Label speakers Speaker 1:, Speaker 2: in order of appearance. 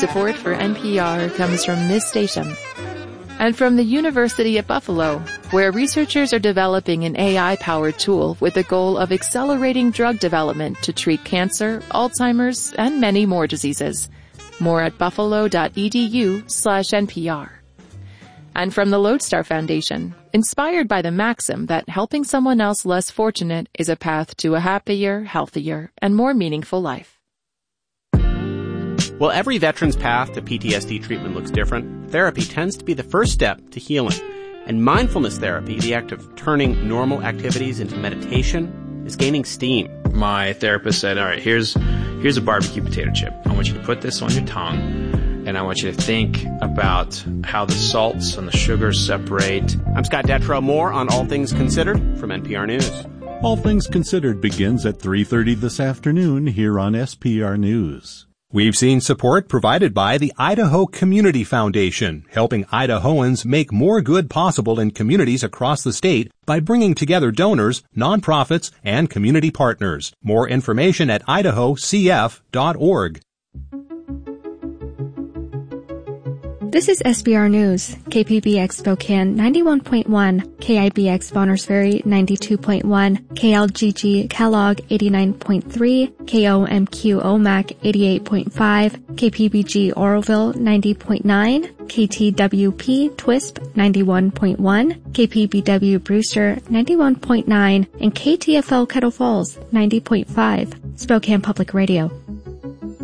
Speaker 1: Support for NPR comes from this station and from the University at Buffalo, where researchers are developing an AI-powered tool with the goal of accelerating drug development to treat cancer, Alzheimer's, and many more diseases. More at buffalo.edu/NPR. And from the Lodestar Foundation, inspired by the maxim that helping someone else less fortunate is a path to a happier, healthier, and more meaningful life.
Speaker 2: While every veteran's path to PTSD treatment looks different, therapy tends to be the first step to healing. And mindfulness therapy, the act of turning normal activities into meditation, is gaining steam.
Speaker 3: My therapist said, all right, here's a barbecue potato chip. I want you to put this on your tongue, and I want you to think about how the salts and the sugars separate.
Speaker 2: I'm Scott Detrow. More on All Things Considered from NPR News.
Speaker 4: All Things Considered begins at 3:30 this afternoon here on SPR News.
Speaker 5: We've seen support provided by the Idaho Community Foundation, helping Idahoans make more good possible in communities across the state by bringing together donors, nonprofits, and community partners. More information at idahocf.org.
Speaker 6: This is SBR News, KPBX Spokane 91.1, KIBX Bonners Ferry 92.1, KLGG Kellogg 89.3, KOMQ Omak 88.5, KPBG Oroville 90.9, KTWP Twisp 91.1, KPBW Brewster 91.9, and KTFL Kettle Falls 90.5, Spokane Public Radio.